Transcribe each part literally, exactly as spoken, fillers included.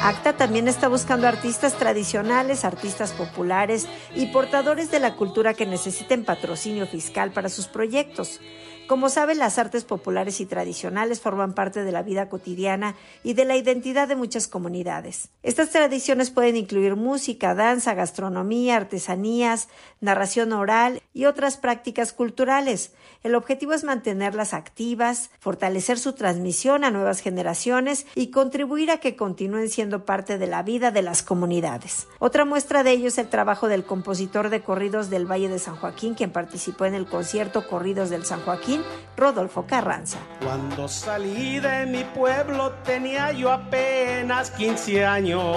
ACTA también está buscando artistas tradicionales, artistas populares y portadores de la cultura que necesiten patrocinio fiscal para sus proyectos. Como saben, las artes populares y tradicionales forman parte de la vida cotidiana y de la identidad de muchas comunidades. Estas tradiciones pueden incluir música, danza, gastronomía, artesanías, narración oral y otras prácticas culturales. El objetivo es mantenerlas activas, fortalecer su transmisión a nuevas generaciones y contribuir a que continúen siendo parte de la vida de las comunidades. Otra muestra de ello es el trabajo del compositor de corridos del Valle de San Joaquín, quien participó en el concierto Corridos del San Joaquín, Rodolfo Carranza. Cuando salí de mi pueblo tenía yo apenas quince años.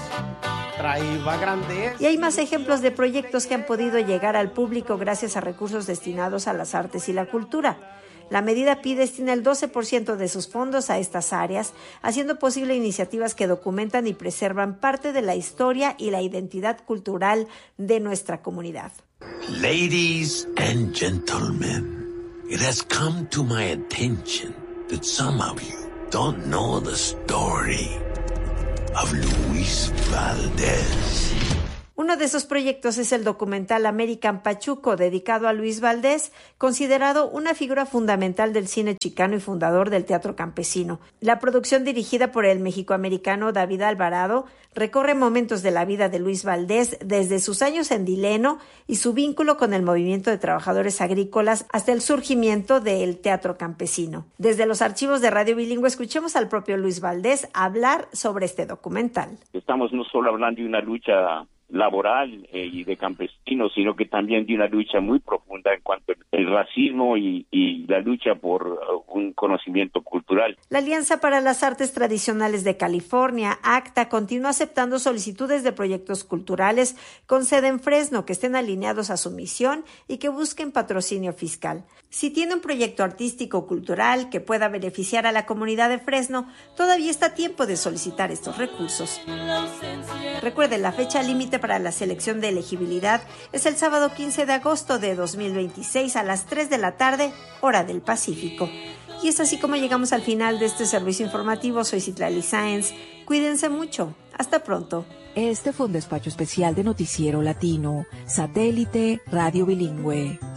Traía grandes... Y hay más ejemplos de proyectos que han podido llegar al público gracias a recursos destinados a las artes y la cultura. La medida P I destina el doce por ciento de sus fondos a estas áreas, haciendo posible iniciativas que documentan y preservan parte de la historia y la identidad cultural de nuestra comunidad. Ladies and gentlemen, it has come to my attention that some of you don't know the story of Luis Valdés. Uno de esos proyectos es el documental American Pachuco, dedicado a Luis Valdés, considerado una figura fundamental del cine chicano y fundador del teatro campesino. La producción, dirigida por el mexicoamericano David Alvarado, recorre momentos de la vida de Luis Valdés desde sus años en Dileno y su vínculo con el movimiento de trabajadores agrícolas hasta el surgimiento del teatro campesino. Desde los archivos de Radio Bilingüe escuchemos al propio Luis Valdés hablar sobre este documental. Estamos no solo hablando de una lucha laboral eh, y de campesinos, sino que también de una lucha muy profunda en cuanto al racismo y, y la lucha por uh, un conocimiento cultural. La Alianza para las Artes Tradicionales de California, ACTA, continúa aceptando solicitudes de proyectos culturales con sede en Fresno que estén alineados a su misión y que busquen patrocinio fiscal. Si tiene un proyecto artístico o cultural que pueda beneficiar a la comunidad de Fresno, todavía está a tiempo de solicitar estos recursos. Recuerde, la fecha límite para la selección de elegibilidad es el sábado quince de agosto de dos mil veintiséis a las tres de la tarde, hora del Pacífico. Y es así como llegamos al final de este servicio informativo. Soy Citlali Sáenz. Cuídense mucho. Hasta pronto. Este fue un despacho especial de Noticiero Latino, Satélite Radio Bilingüe.